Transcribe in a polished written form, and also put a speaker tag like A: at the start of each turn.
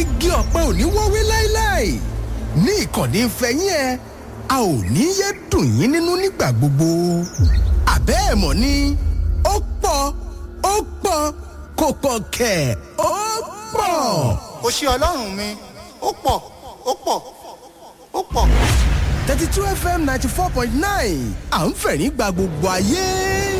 A: igi ọ̀pẹ ò ní wọ́wé láéláé ní ìkànnì ìfẹ́yín ẹ a ò ní yé dùn yín nínú nígbà gbogbo àbẹ́ ẹ̀ mọ̀ ni ó pọ̀ kò pọ̀ kẹ̀ ó pọ̀.
B: ó ṣe ọlọ́run mi ó pọ̀.
A: 32 FM 94.9 à ń fẹ̀rín gba gbogbo ayé.